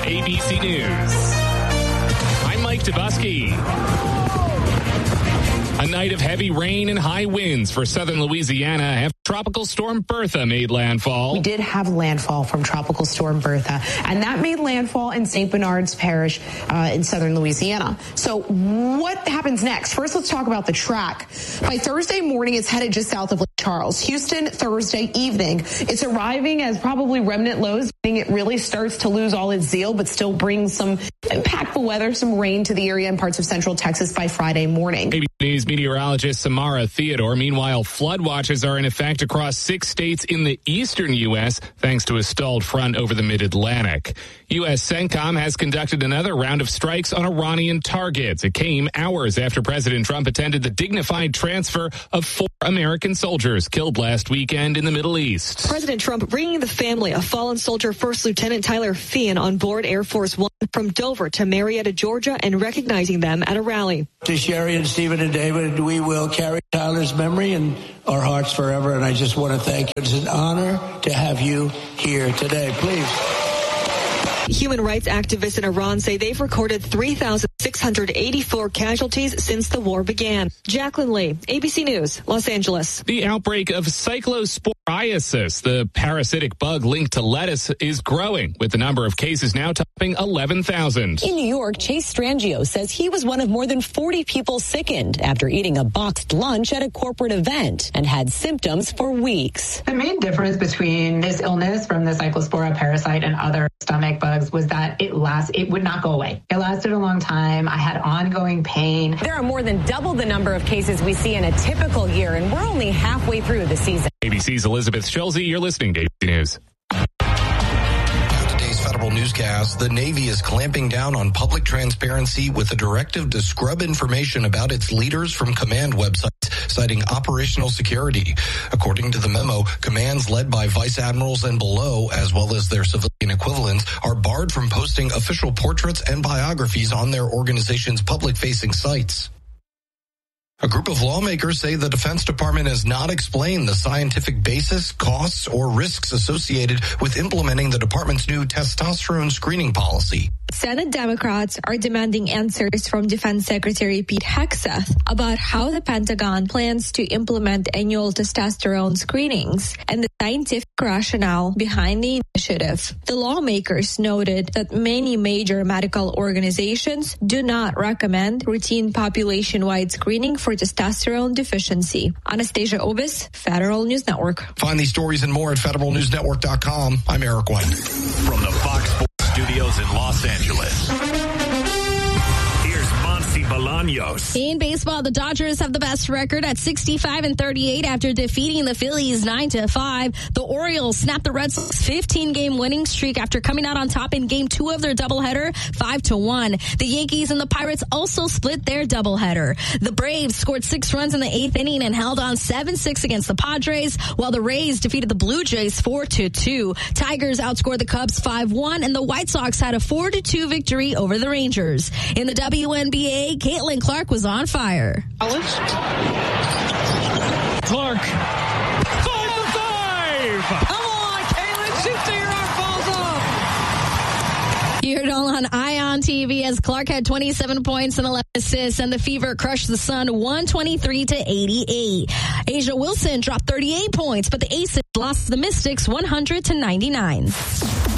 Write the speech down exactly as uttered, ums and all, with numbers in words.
A B C News. I'm Mike Dubusky. A night of heavy rain and high winds for southern Louisiana after Tropical Storm Bertha made landfall. We did have landfall from Tropical Storm Bertha, and that made landfall in Saint Bernard's Parish uh, in southern Louisiana. So what happens next? First, let's talk about the track. By Thursday morning, it's headed just south of Lake Charles. Houston, Thursday evening. It's arriving as probably remnant lows, meaning it really starts to lose all its zeal, but still brings some impactful weather, some rain to the area in parts of central Texas by Friday morning. A B C News meteorologist Samara Theodore. Meanwhile, flood watches are in effect across six states in the eastern U S thanks to a stalled front over the mid-Atlantic. U S CENTCOM has conducted another round of strikes on Iranian targets. It came hours after President Trump attended the dignified transfer of four American soldiers killed last weekend in the Middle East. President Trump bringing the family of fallen soldier First Lieutenant Tyler Feehan on board Air Force One from Dover to Marietta, Georgia, and recognizing them at a rally. To Sherry and Stephen and David, we will carry Tyler's memory in our hearts forever, and I just want to thank you. It's an honor to have you here today. Please. Human rights activists in Iran say they've recorded three thousand six hundred eighty-four casualties since the war began. Jacqueline Lee, A B C News, Los Angeles. The outbreak of cyclosporiasis, the parasitic bug linked to lettuce, is growing, with the number of cases now topping eleven thousand. In New York, Chase Strangio says he was one of more than forty people sickened after eating a boxed lunch at a corporate event and had symptoms for weeks. The main difference between this illness from the cyclospora parasite and other stomach bugs was that it lasts, it would not go away. It lasted a long time. I had ongoing pain. There are more than double the number of cases we see in a typical year, and we're only halfway through the season. A B C's Elizabeth Schulze, you're listening to A B C News. Federal newscast, the Navy is clamping down on public transparency with a directive to scrub information about its leaders from command websites, citing operational security. According to the memo, commands led by vice admirals and below, as well as their civilian equivalents, are barred from posting official portraits and biographies on their organization's public-facing sites. A group of lawmakers say the Defense Department has not explained the scientific basis, costs, or risks associated with implementing the department's new testosterone screening policy. Senate Democrats are demanding answers from Defense Secretary Pete Hegseth about how the Pentagon plans to implement annual testosterone screenings and the scientific rationale behind the initiative. The lawmakers noted that many major medical organizations do not recommend routine population-wide screening for testosterone deficiency. Anastasia Obis, Federal News Network. Find these stories and more at federal news network dot com. I'm Eric White. From the Fox Sports Studios in Los Angeles, here's Monty Bolaños. In baseball, the Dodgers have the best record at sixty-five and thirty-eight after defeating the Phillies nine to five. The Orioles snapped the Red Sox fifteen game winning streak after coming out on top in game two of their doubleheader, five to one. The Yankees and the Pirates also split their doubleheader. The Braves scored six runs in the eighth inning and held on seven six against the Padres, while the Rays defeated the Blue Jays four to two. Tigers outscored the Cubs five one, and the White Sox had a four to two victory over the Rangers. In the W N B A, Caitlin Clark was on fire. Clark. Five for five! Come on, Caitlin, shoot till your arm falls off. You heard it all on Ion T V as Clark had twenty-seven points and eleven assists, and the Fever crushed the Sun one twenty-three to eighty-eight. Asia Wilson dropped thirty-eight points, but the Aces lost the Mystics one hundred to ninety-nine.